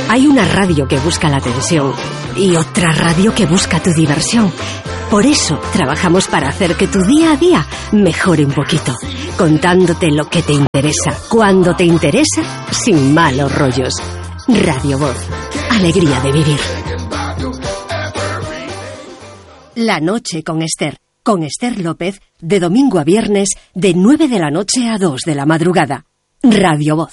Hay una radio que busca la atención y otra radio que busca tu diversión. Por eso trabajamos para hacer que tu día a día mejore un poquito, contándote lo que te interesa, cuando te interesa, sin malos rollos. Radio Voz, alegría de vivir. La noche con Esther López, de domingo a viernes, de 9 de la noche a 2 de la madrugada. Radio Voz.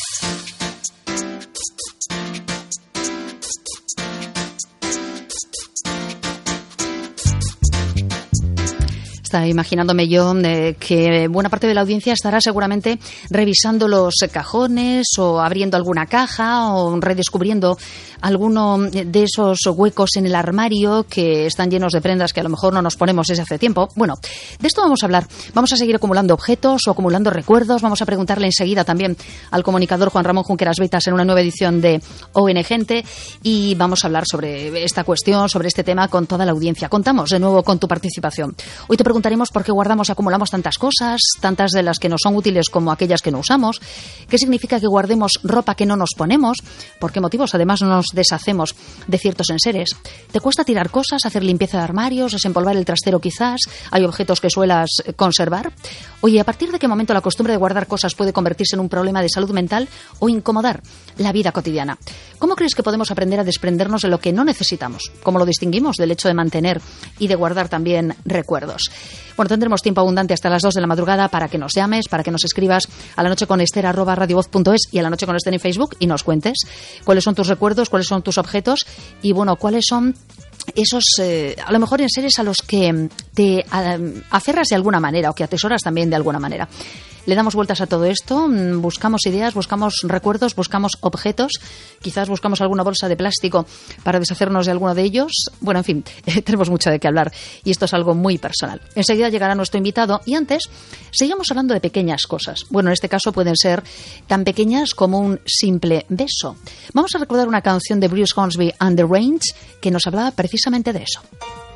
Estaba imaginándome yo que buena parte de la audiencia estará seguramente revisando los cajones o abriendo alguna caja o redescubriendo alguno de esos huecos en el armario que están llenos de prendas que a lo mejor no nos ponemos desde hace tiempo. Bueno, de esto vamos a hablar. Vamos a seguir acumulando objetos o acumulando recuerdos. Vamos a preguntarle enseguida también al comunicador Juan Ramón Junqueras Betas en una nueva edición de ON Gente y vamos a hablar sobre esta cuestión, sobre este tema con toda la audiencia. Contamos de nuevo con tu participación. Hoy te preguntaremos por qué guardamos y acumulamos tantas cosas, tantas de las que nos son útiles como aquellas que no usamos. ¿Qué significa que guardemos ropa que no nos ponemos? ¿Por qué motivos además no nos deshacemos de ciertos enseres? ¿Te cuesta tirar cosas, hacer limpieza de armarios, desempolvar el trastero quizás? ¿Hay objetos que suelas conservar? Oye, ¿a partir de qué momento la costumbre de guardar cosas puede convertirse en un problema de salud mental o incomodar la vida cotidiana? ¿Cómo crees que podemos aprender a desprendernos de lo que no necesitamos? ¿Cómo lo distinguimos del hecho de mantener y de guardar también recuerdos? Bueno, tendremos tiempo abundante hasta las 2 de la madrugada para que nos llames, para que nos escribas a lanocheconester@radiovoz.es y a La Noche con Esther en Facebook y nos cuentes cuáles son tus recuerdos, cuáles son tus objetos y, bueno, cuáles son esos, a lo mejor, enseres a los que te aferras de alguna manera o que atesoras también de alguna manera. Le damos vueltas a todo esto, buscamos ideas, buscamos recuerdos, buscamos objetos, quizás buscamos alguna bolsa de plástico para deshacernos de alguno de ellos. Bueno, en fin, tenemos mucho de qué hablar y esto es algo muy personal. Enseguida llegará nuestro invitado y antes seguimos hablando de pequeñas cosas. Bueno, en este caso pueden ser tan pequeñas como un simple beso. Vamos a recordar una canción de Bruce Hornsby and the Range que nos hablaba precisamente de eso.